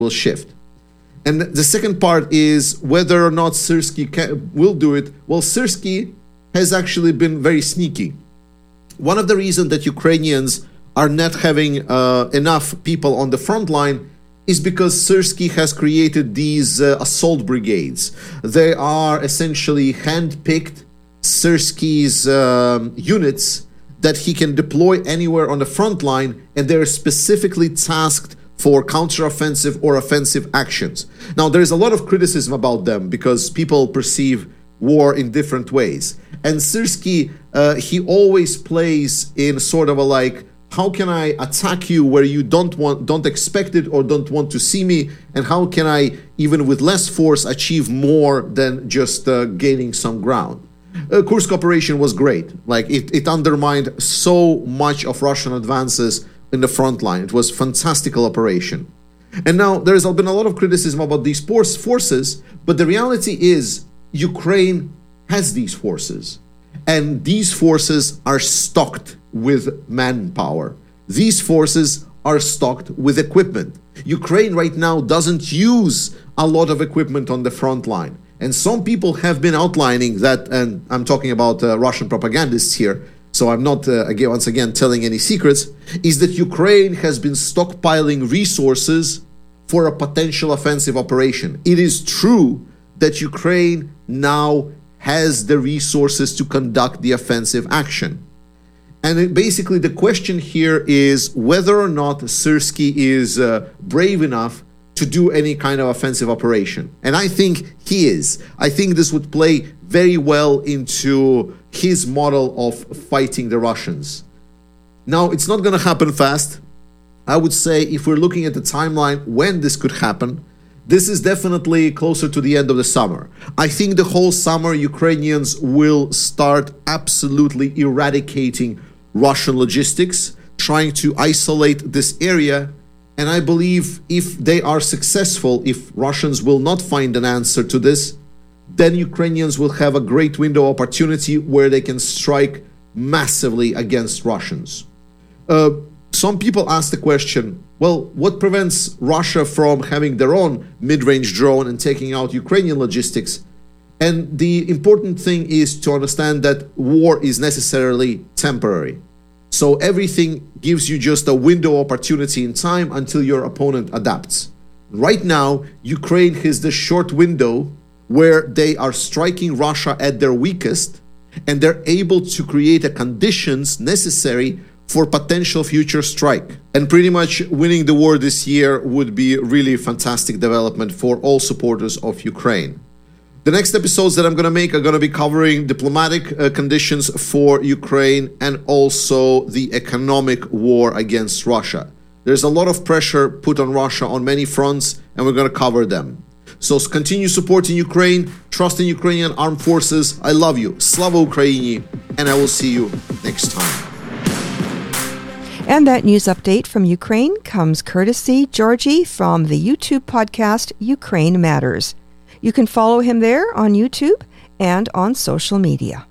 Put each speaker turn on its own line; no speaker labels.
will shift. And the second part is whether or not Syrskyi will do it. Well, Syrskyi has actually been very sneaky. One of the reasons that Ukrainians are not having enough people on the front line is because Syrskyi has created these assault brigades. They are essentially hand-picked Syrskyi's units that he can deploy anywhere on the front line, and they're specifically tasked for counteroffensive or offensive actions. Now, there's a lot of criticism about them because people perceive war in different ways. And Syrskyi, he always plays in sort of a like, how can I attack you where you don't expect it or don't want to see me? And how can I, even with less force, achieve more than just gaining some ground? Kursk operation was great. Like it undermined so much of Russian advances in the front line. It was a fantastical operation. And now there's been a lot of criticism about these forces, but the reality is Ukraine has these forces, and these forces are stocked with manpower. These forces are stocked with equipment. Ukraine right now doesn't use a lot of equipment on the front line. And some people have been outlining that, and I'm talking about Russian propagandists here, so I'm not, once again, telling any secrets, is that Ukraine has been stockpiling resources for a potential offensive operation. It is true that Ukraine now has the resources to conduct the offensive action. And basically the question here is whether or not Syrskyi is brave enough to do any kind of offensive operation. And I think he is. I think this would play very well into his model of fighting the Russians. Now, it's not going to happen fast. I would say if we're looking at the timeline when this could happen, this is definitely closer to the end of the summer. I think the whole summer Ukrainians will start absolutely eradicating Russian logistics, trying to isolate this area. And I believe if they are successful, if Russians will not find an answer to this, then Ukrainians will have a great window of opportunity where they can strike massively against Russians. Some people ask the question, well, what prevents Russia from having their own mid-range drone and taking out Ukrainian logistics? And the important thing is to understand that war is necessarily temporary. So everything gives you just a window of opportunity in time until your opponent adapts. Right now, Ukraine has the short window where they are striking Russia at their weakest, and they're able to create the conditions necessary for potential future strike. And pretty much winning the war this year would be really fantastic development for all supporters of Ukraine. The next episodes that I'm going to make are going to be covering diplomatic conditions for Ukraine and also the economic war against Russia. There's a lot of pressure put on Russia on many fronts, and we're going to cover them. So continue supporting Ukraine, trust in Ukrainian armed forces. I love you. Slava Ukraini, and I will see you next time.
And that news update from Ukraine comes courtesy Georgie from the YouTube podcast Ukraine Matters. You can follow him there on YouTube and on social media.